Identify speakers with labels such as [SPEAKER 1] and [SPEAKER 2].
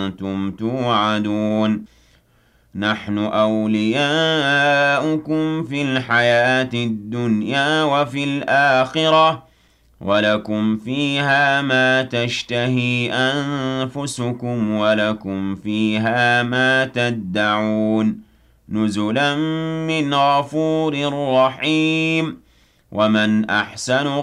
[SPEAKER 1] أنتم توعدون نحن أولياؤكم في الحياة الدنيا وفي الآخرة ولكم فيها ما تشتهي أنفسكم ولكم فيها ما تدعون نزلا من غفور رحيم ومن أحسن